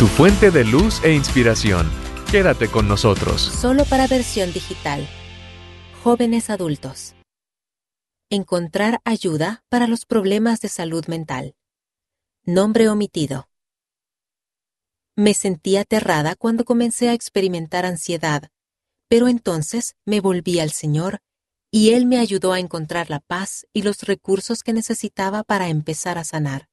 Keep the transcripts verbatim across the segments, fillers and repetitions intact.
tu fuente de luz e inspiración. Quédate con nosotros. Solo para versión digital. Jóvenes adultos. Encontrar ayuda para los problemas de salud mental. Nombre omitido. Me sentí aterrada cuando comencé a experimentar ansiedad, pero entonces me volví al Señor y Él me ayudó a encontrar la paz y los recursos que necesitaba para empezar a sanar.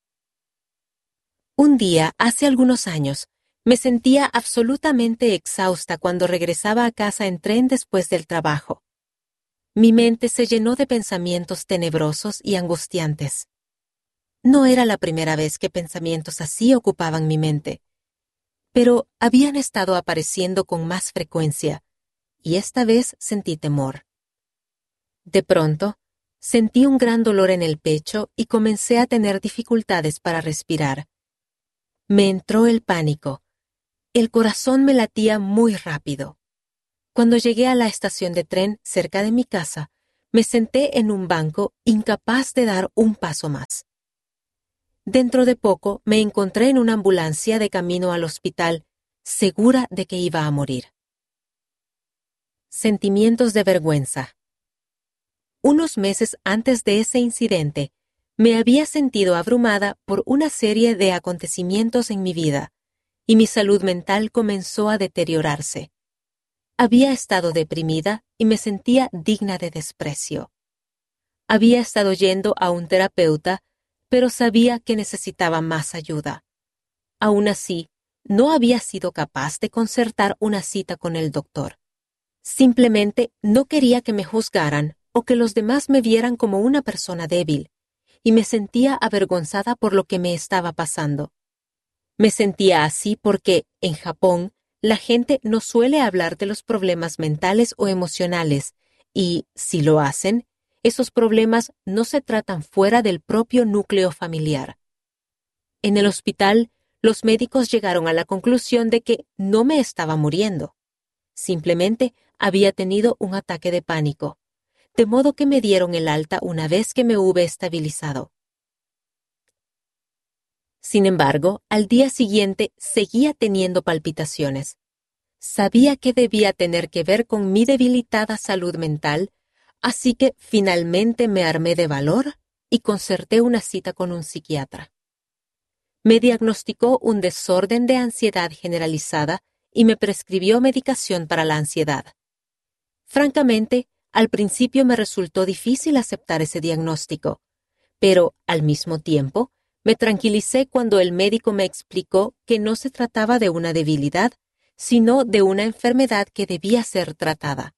Un día, hace algunos años, me sentía absolutamente exhausta cuando regresaba a casa en tren después del trabajo. Mi mente se llenó de pensamientos tenebrosos y angustiantes. No era la primera vez que pensamientos así ocupaban mi mente, pero habían estado apareciendo con más frecuencia, y esta vez sentí temor. De pronto, sentí un gran dolor en el pecho y comencé a tener dificultades para respirar. Me entró el pánico. El corazón me latía muy rápido. Cuando llegué a la estación de tren cerca de mi casa, me senté en un banco incapaz de dar un paso más. Dentro de poco me encontré en una ambulancia de camino al hospital, segura de que iba a morir. Sentimientos de vergüenza. Unos meses antes de ese incidente, me había sentido abrumada por una serie de acontecimientos en mi vida, y mi salud mental comenzó a deteriorarse. Había estado deprimida y me sentía digna de desprecio. Había estado yendo a un terapeuta, pero sabía que necesitaba más ayuda. Aún así, no había sido capaz de concertar una cita con el doctor. Simplemente no quería que me juzgaran o que los demás me vieran como una persona débil, y me sentía avergonzada por lo que me estaba pasando. Me sentía así porque, en Japón, la gente no suele hablar de los problemas mentales o emocionales, y, si lo hacen, esos problemas no se tratan fuera del propio núcleo familiar. En el hospital, los médicos llegaron a la conclusión de que no me estaba muriendo. Simplemente había tenido un ataque de pánico, de modo que me dieron el alta una vez que me hube estabilizado. Sin embargo, al día siguiente seguía teniendo palpitaciones. Sabía que debía tener que ver con mi debilitada salud mental, así que finalmente me armé de valor y concerté una cita con un psiquiatra. Me diagnosticó un desorden de ansiedad generalizada y me prescribió medicación para la ansiedad. Francamente, al principio me resultó difícil aceptar ese diagnóstico, pero, al mismo tiempo, me tranquilicé cuando el médico me explicó que no se trataba de una debilidad, sino de una enfermedad que debía ser tratada.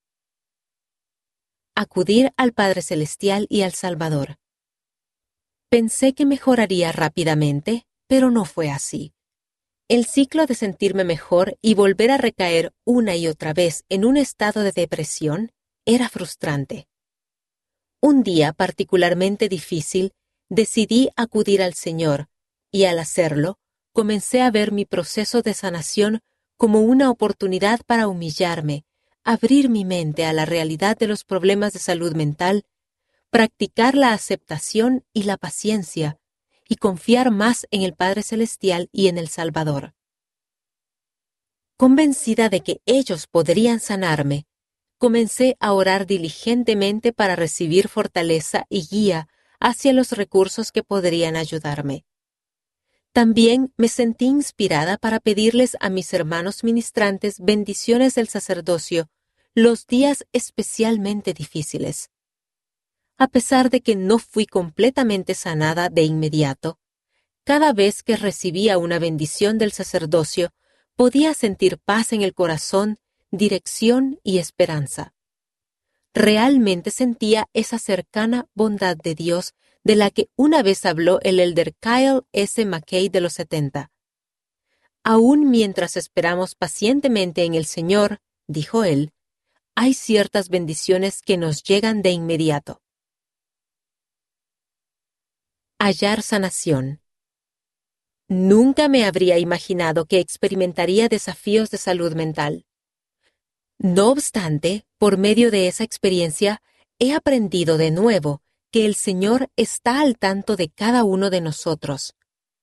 Acudir al Padre Celestial y al Salvador. Pensé que mejoraría rápidamente, pero no fue así. El ciclo de sentirme mejor y volver a recaer una y otra vez en un estado de depresión era frustrante. Un día particularmente difícil, decidí acudir al Señor, y al hacerlo, comencé a ver mi proceso de sanación como una oportunidad para humillarme, abrir mi mente a la realidad de los problemas de salud mental, practicar la aceptación y la paciencia, y confiar más en el Padre Celestial y en el Salvador. Convencida de que ellos podrían sanarme, comencé a orar diligentemente para recibir fortaleza y guía hacia los recursos que podrían ayudarme. También me sentí inspirada para pedirles a mis hermanos ministrantes bendiciones del sacerdocio los días especialmente difíciles. A pesar de que no fui completamente sanada de inmediato, cada vez que recibía una bendición del sacerdocio, podía sentir paz en el corazón, dirección y esperanza. Realmente sentía esa cercana bondad de Dios de la que una vez habló el elder Kyle S. McKay de los setenta. Aún mientras esperamos pacientemente en el Señor, dijo él, hay ciertas bendiciones que nos llegan de inmediato. Hallar sanación. Nunca me habría imaginado que experimentaría desafíos de salud mental. No obstante, por medio de esa experiencia, he aprendido de nuevo que el Señor está al tanto de cada uno de nosotros.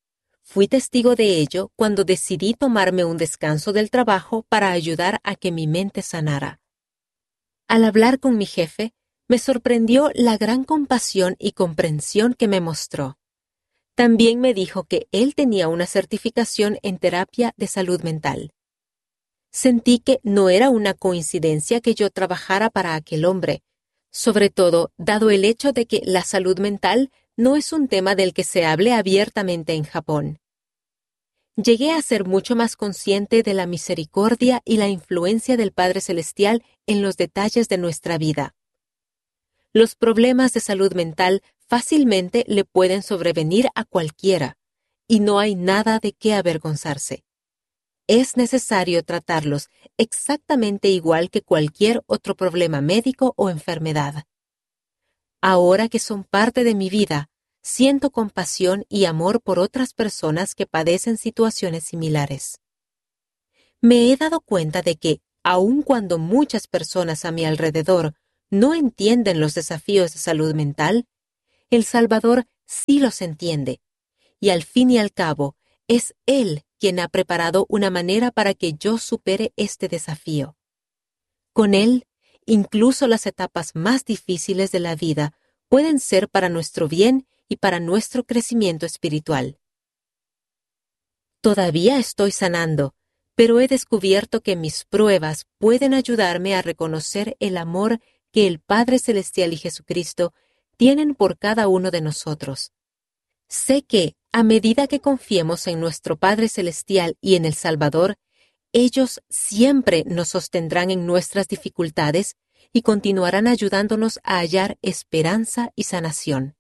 Fui testigo de ello cuando decidí tomarme un descanso del trabajo para ayudar a que mi mente sanara. Al hablar con mi jefe, me sorprendió la gran compasión y comprensión que me mostró. También me dijo que él tenía una certificación en terapia de salud mental. Sentí que no era una coincidencia que yo trabajara para aquel hombre, sobre todo dado el hecho de que la salud mental no es un tema del que se hable abiertamente en Japón. Llegué a ser mucho más consciente de la misericordia y la influencia del Padre Celestial en los detalles de nuestra vida. Los problemas de salud mental fácilmente le pueden sobrevenir a cualquiera, y no hay nada de qué avergonzarse. Es necesario tratarlos exactamente igual que cualquier otro problema médico o enfermedad. Ahora que son parte de mi vida, siento compasión y amor por otras personas que padecen situaciones similares. Me he dado cuenta de que, aun cuando muchas personas a mi alrededor no entienden los desafíos de salud mental, el Salvador sí los entiende, y al fin y al cabo, es Él quien ha preparado una manera para que yo supere este desafío. Con Él, incluso las etapas más difíciles de la vida pueden ser para nuestro bien y para nuestro crecimiento espiritual. Todavía estoy sanando, pero he descubierto que mis pruebas pueden ayudarme a reconocer el amor que el Padre Celestial y Jesucristo tienen por cada uno de nosotros. Sé que, a medida que confiemos en nuestro Padre Celestial y en el Salvador, ellos siempre nos sostendrán en nuestras dificultades y continuarán ayudándonos a hallar esperanza y sanación.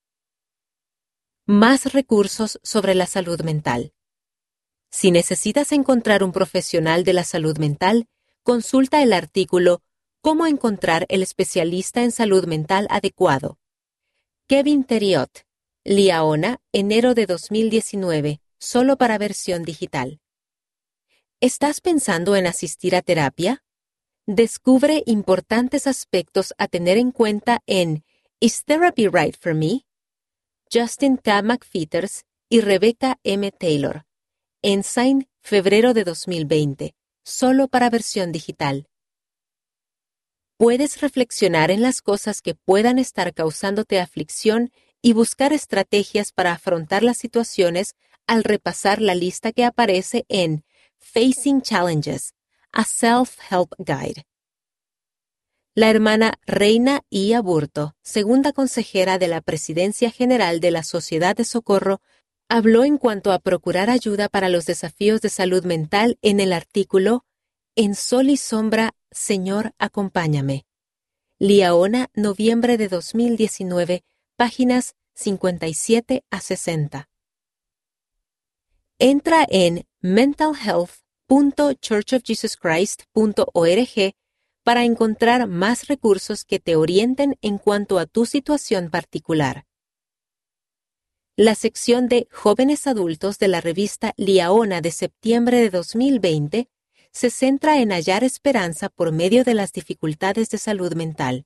Más recursos sobre la salud mental. Si necesitas encontrar un profesional de la salud mental, consulta el artículo ¿Cómo encontrar el especialista en salud mental adecuado? Kevin Theriot, Liaona, enero de dos mil diecinueve, solo para versión digital. ¿Estás pensando en asistir a terapia? Descubre importantes aspectos a tener en cuenta en ¿Is Therapy Right for Me? Justin K. McFeeters y Rebecca M. Taylor. Ensign, febrero de dos mil veinte, solo para versión digital. Puedes reflexionar en las cosas que puedan estar causándote aflicción y buscar estrategias para afrontar las situaciones al repasar la lista que aparece en Facing Challenges, a Self-Help Guide. La hermana Reina I. Aburto, segunda consejera de la Presidencia General de la Sociedad de Socorro, habló en cuanto a procurar ayuda para los desafíos de salud mental en el artículo En Sol y Sombra, Señor, acompáñame. Liaona, noviembre de dos mil diecinueve, páginas cincuenta y siete a sesenta. Entra en mental health punto church of jesus christ punto org para encontrar más recursos que te orienten en cuanto a tu situación particular. La sección de Jóvenes Adultos de la revista Liaona de septiembre de dos mil veinte se centra en hallar esperanza por medio de las dificultades de salud mental.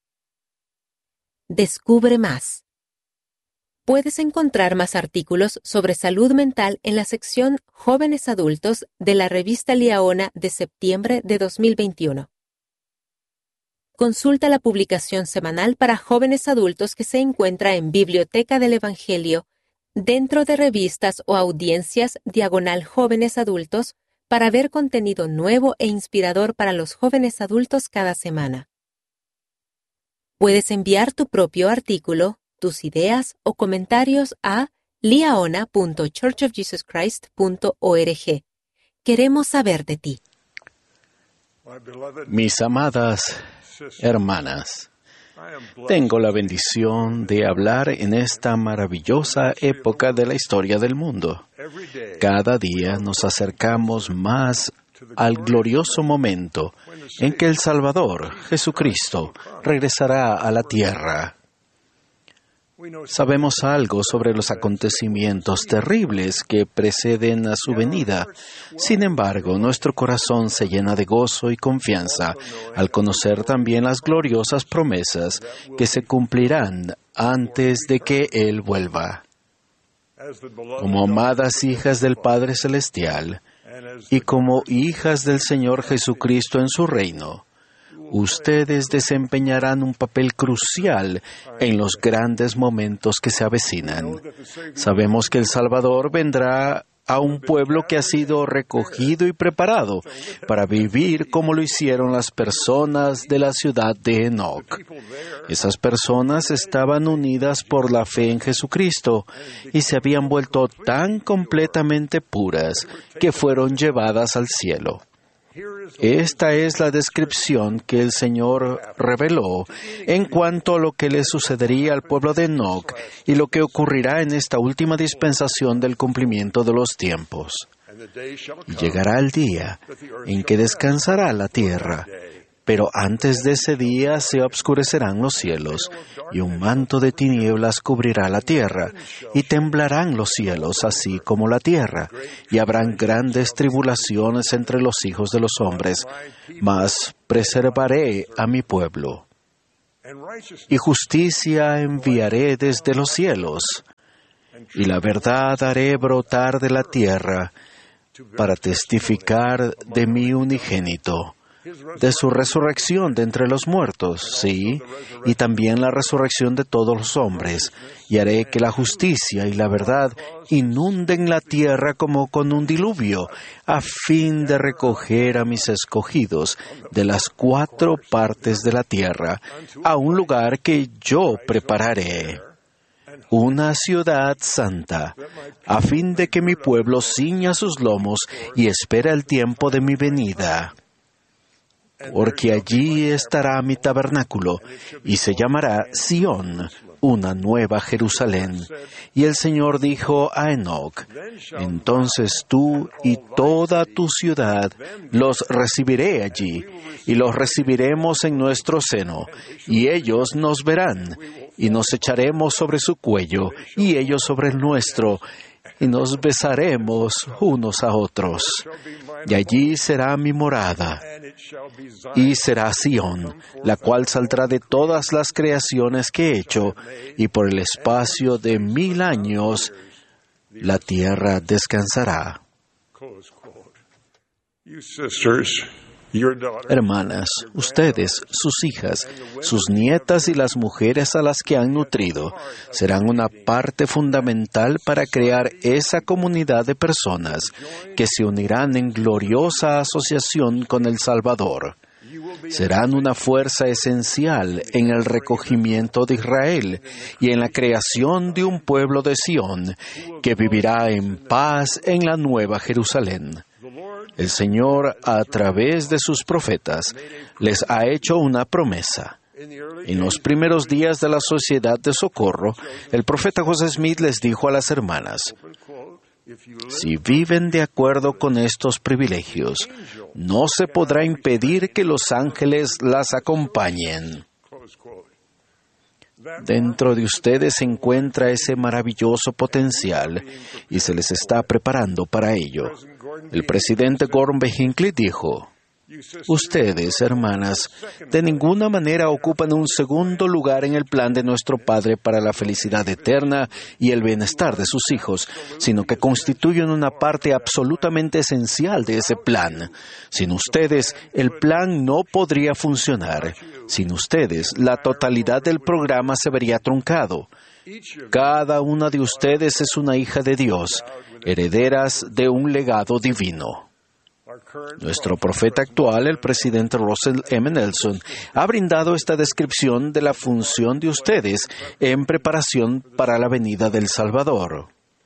Descubre más. Puedes encontrar más artículos sobre salud mental en la sección Jóvenes Adultos de la revista Liaona de septiembre de dos mil veintiuno. Consulta la publicación semanal para jóvenes adultos que se encuentra en Biblioteca del Evangelio, dentro de revistas o audiencias diagonal Jóvenes Adultos, para ver contenido nuevo e inspirador para los jóvenes adultos cada semana. Puedes enviar tu propio artículo, tus ideas o comentarios a liaona punto church of jesus christ punto org. Queremos saber de ti. Mis amadas hermanas, tengo la bendición de hablar en esta maravillosa época de la historia del mundo. Cada día nos acercamos más al glorioso momento en que el Salvador, Jesucristo, regresará a la tierra. Sabemos algo sobre los acontecimientos terribles que preceden a su venida. Sin embargo, nuestro corazón se llena de gozo y confianza al conocer también las gloriosas promesas que se cumplirán antes de que Él vuelva. como amadas hijas del Padre Celestial y como hijas del Señor Jesucristo en su reino, ustedes desempeñarán un papel crucial en los grandes momentos que se avecinan. Sabemos que el Salvador vendrá a un pueblo que ha sido recogido y preparado para vivir como lo hicieron las personas de la ciudad de Enoc. Esas personas estaban unidas por la fe en Jesucristo y se habían vuelto tan completamente puras que fueron llevadas al cielo. Esta es la descripción que el Señor reveló en cuanto a lo que le sucedería al pueblo de Enoc y lo que ocurrirá en esta última dispensación del cumplimiento de los tiempos. Y llegará el día en que descansará la tierra, pero antes de ese día se obscurecerán los cielos, y un manto de tinieblas cubrirá la tierra, y temblarán los cielos así como la tierra, y habrán grandes tribulaciones entre los hijos de los hombres, mas preservaré a mi pueblo. Y justicia enviaré desde los cielos, y la verdad haré brotar de la tierra, para testificar de mi unigénito, de su resurrección de entre los muertos, sí, y también la resurrección de todos los hombres, y haré que la justicia y la verdad inunden la tierra como con un diluvio, a fin de recoger a mis escogidos de las cuatro partes de la tierra, a un lugar que yo prepararé, una ciudad santa, a fin de que mi pueblo ciña sus lomos y espera el tiempo de mi venida. Porque allí estará mi tabernáculo, y se llamará Sión, una nueva Jerusalén. Y el Señor dijo a Enoc: entonces tú y toda tu ciudad los recibiré allí, y los recibiremos en nuestro seno, y ellos nos verán, y nos echaremos sobre su cuello, y ellos sobre el nuestro, y nos besaremos unos a otros. Y allí será mi morada, y será Sión, la cual saldrá de todas las creaciones que he hecho, y por el espacio de mil años la tierra descansará. Hermanas, ustedes, sus hijas, sus nietas y las mujeres a las que han nutrido, serán una parte fundamental para crear esa comunidad de personas que se unirán en gloriosa asociación con el Salvador. Serán una fuerza esencial en el recogimiento de Israel y en la creación de un pueblo de Sión que vivirá en paz en la Nueva Jerusalén. El Señor, a través de sus profetas, les ha hecho una promesa. En los primeros días de la Sociedad de Socorro, el profeta José Smith les dijo a las hermanas: si viven de acuerdo con estos privilegios, no se podrá impedir que los ángeles las acompañen. Dentro de ustedes se encuentra ese maravilloso potencial y se les está preparando para ello. El presidente Gordon B. Hinckley dijo: ustedes, hermanas, de ninguna manera ocupan un segundo lugar en el plan de nuestro Padre para la felicidad eterna y el bienestar de sus hijos, sino que constituyen una parte absolutamente esencial de ese plan. Sin ustedes, el plan no podría funcionar. Sin ustedes, la totalidad del programa se vería truncado. Cada una de ustedes es una hija de Dios, herederas de un legado divino. Nuestro profeta actual, el presidente Russell M. Nelson, ha brindado esta descripción de la función de ustedes en preparación para la venida del Salvador.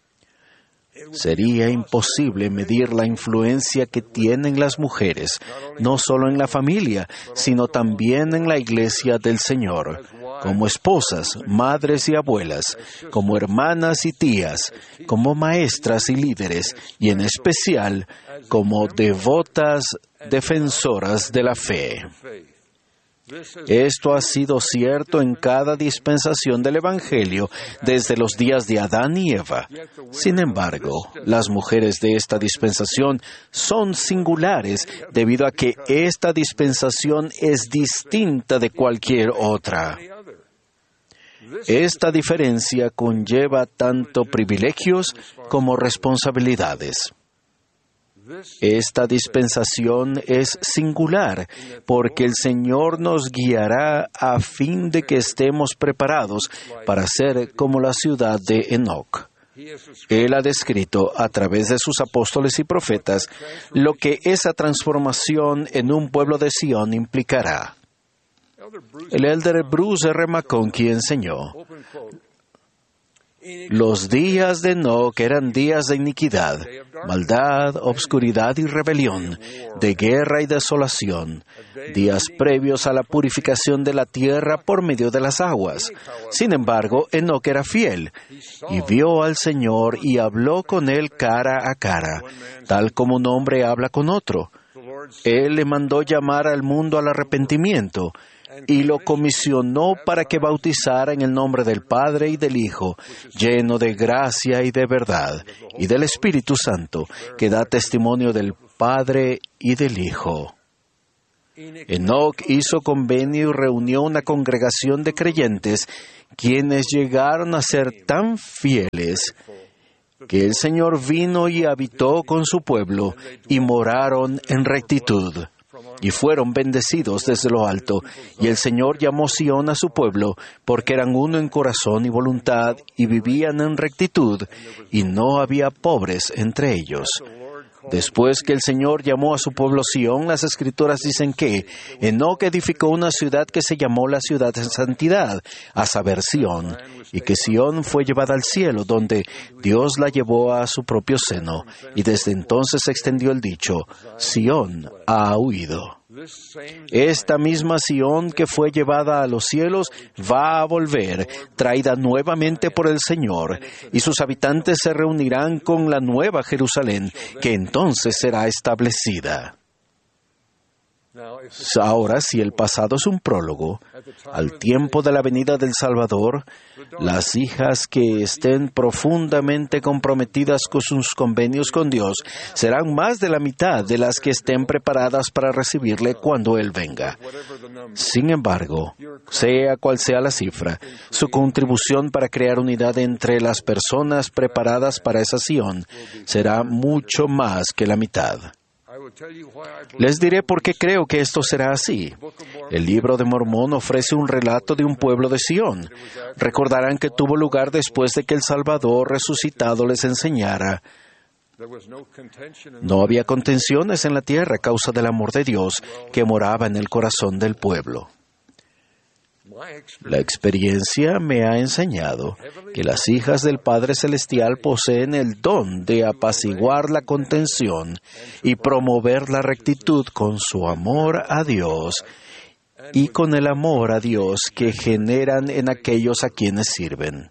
Sería imposible medir la influencia que tienen las mujeres, no solo en la familia, sino también en la iglesia del Señor, como esposas, madres y abuelas, como hermanas y tías, como maestras y líderes, y en especial como devotas defensoras de la fe. Esto ha sido cierto en cada dispensación del Evangelio desde los días de Adán y Eva. Sin embargo, las mujeres de esta dispensación son singulares debido a que esta dispensación es distinta de cualquier otra. Esta diferencia conlleva tanto privilegios como responsabilidades. Esta dispensación es singular porque el Señor nos guiará a fin de que estemos preparados para ser como la ciudad de Enoc. Él ha descrito a través de sus apóstoles y profetas lo que esa transformación en un pueblo de Sion implicará. El elder Bruce R. McConkie enseñó: los días de Enoc eran días de iniquidad, maldad, obscuridad y rebelión, de guerra y desolación, días previos a la purificación de la tierra por medio de las aguas. Sin embargo, Enoc era fiel y vio al Señor y habló con él cara a cara, tal como un hombre habla con otro. Él le mandó llamar al mundo al arrepentimiento y lo comisionó para que bautizara en el nombre del Padre y del Hijo, lleno de gracia y de verdad, y del Espíritu Santo, que da testimonio del Padre y del Hijo. Enoc hizo convenio y reunió una congregación de creyentes, quienes llegaron a ser tan fieles que el Señor vino y habitó con su pueblo, y moraron en rectitud. Y fueron bendecidos desde lo alto, y el Señor llamó Sión a su pueblo, porque eran uno en corazón y voluntad, y vivían en rectitud, y no había pobres entre ellos. Después que el Señor llamó a su pueblo Sión, las Escrituras dicen que Enoc edificó una ciudad que se llamó la ciudad de santidad, a saber, Sión, y que Sión fue llevada al cielo, donde Dios la llevó a su propio seno, y desde entonces se extendió el dicho: Sión ha huido. Esta misma Sión que fue llevada a los cielos va a volver, traída nuevamente por el Señor, y sus habitantes se reunirán con la nueva Jerusalén, que entonces será establecida. Ahora, si el pasado es un prólogo, al tiempo de la venida del Salvador, las hijas que estén profundamente comprometidas con sus convenios con Dios serán más de la mitad de las que estén preparadas para recibirle cuando Él venga. Sin embargo, sea cual sea la cifra, su contribución para crear unidad entre las personas preparadas para esa Sión será mucho más que la mitad. Les diré por qué creo que esto será así. El libro de Mormón ofrece un relato de un pueblo de Sión. Recordarán que tuvo lugar después de que el Salvador resucitado les enseñara. No había contenciones en la tierra a causa del amor de Dios que moraba en el corazón del pueblo. La experiencia me ha enseñado que las hijas del Padre Celestial poseen el don de apaciguar la contención y promover la rectitud con su amor a Dios y con el amor a Dios que generan en aquellos a quienes sirven.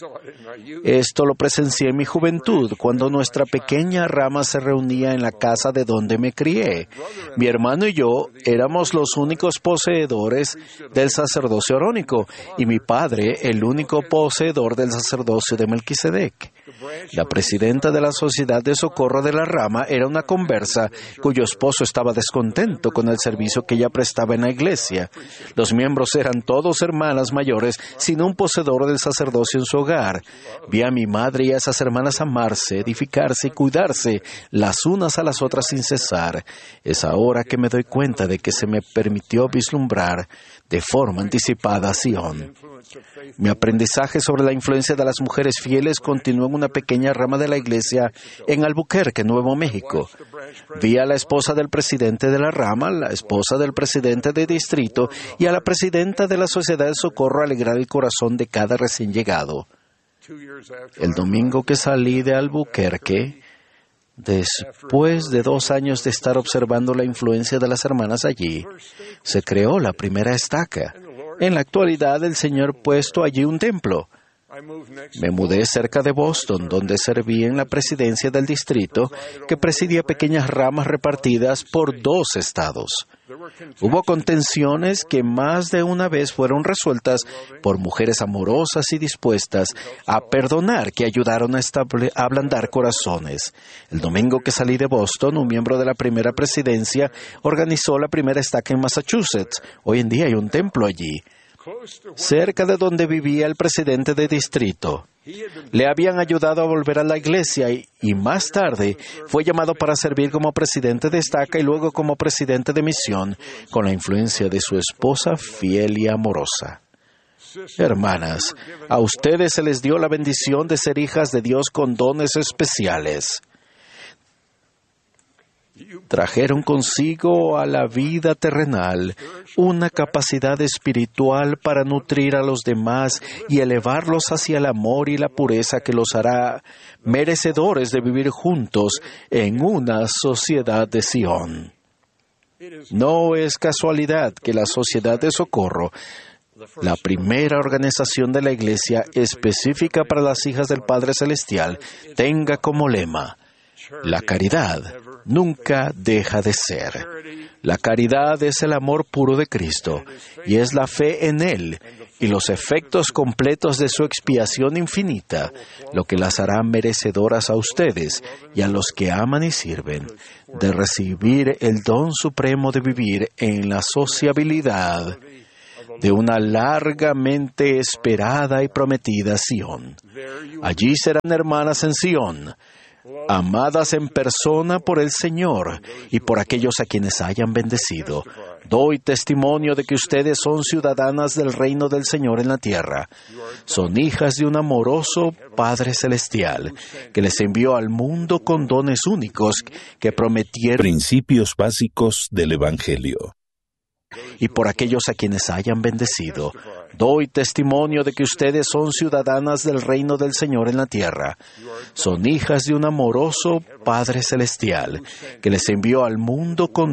Esto lo presencié en mi juventud, cuando nuestra pequeña rama se reunía en la casa de donde me crié. Mi hermano y yo éramos los únicos poseedores del sacerdocio arónico, y mi padre el único poseedor del sacerdocio de Melquisedec. La presidenta de la Sociedad de Socorro de la Rama era una conversa cuyo esposo estaba descontento con el servicio que ella prestaba en la iglesia. Los miembros eran todos hermanas mayores, sin un poseedor del sacerdocio en su hogar. Vi a mi madre y a esas hermanas amarse, edificarse y cuidarse las unas a las otras sin cesar. Es ahora que me doy cuenta de que se me permitió vislumbrar de forma anticipada a Sion. Mi aprendizaje sobre la influencia de las mujeres fieles continuó en una pequeña rama de la iglesia en Albuquerque, Nuevo México. Vi a la esposa del presidente de la rama, la esposa del presidente de distrito y a la presidenta de la Sociedad de Socorro alegrar el corazón de cada recién llegado. El domingo que salí de Albuquerque, después de dos años de estar observando la influencia de las hermanas allí, se creó la primera estaca. En la actualidad, el Señor ha puesto allí un templo. Me mudé cerca de Boston, donde serví en la presidencia del distrito, que presidía pequeñas ramas repartidas por dos estados. Hubo contenciones que más de una vez fueron resueltas por mujeres amorosas y dispuestas a perdonar, que ayudaron a, estable, a ablandar corazones. El domingo que salí de Boston, un miembro de la primera presidencia organizó la primera estaca en Massachusetts. Hoy en día hay un templo allí. cerca de donde vivía el presidente de distrito. Le habían ayudado a volver a la iglesia y, y más tarde fue llamado para servir como presidente de estaca y luego como presidente de misión con la influencia de su esposa fiel y amorosa. Hermanas, a ustedes se les dio la bendición de ser hijas de Dios con dones especiales. Trajeron consigo a la vida terrenal una capacidad espiritual para nutrir a los demás y elevarlos hacia el amor y la pureza que los hará merecedores de vivir juntos en una sociedad de Sion. No es casualidad que la Sociedad de Socorro, la primera organización de la Iglesia específica para las hijas del Padre Celestial, tenga como lema: la caridad nunca deja de ser. La caridad es el amor puro de Cristo y es la fe en Él y los efectos completos de su expiación infinita, lo que las hará merecedoras a ustedes y a los que aman y sirven de recibir el don supremo de vivir en la sociabilidad de una largamente esperada y prometida Sion. Allí serán hermanas en Sion, amadas en persona por el Señor y por aquellos a quienes hayan bendecido. Doy testimonio de que ustedes son ciudadanas del reino del Señor en la tierra. Son hijas de un amoroso Padre Celestial que les envió al mundo con dones únicos que prometieron. Principios básicos del Evangelio. Y por aquellos a quienes hayan bendecido. Doy testimonio de que ustedes son ciudadanas del reino del Señor en la tierra. Son hijas de un amoroso Padre Celestial que les envió al mundo con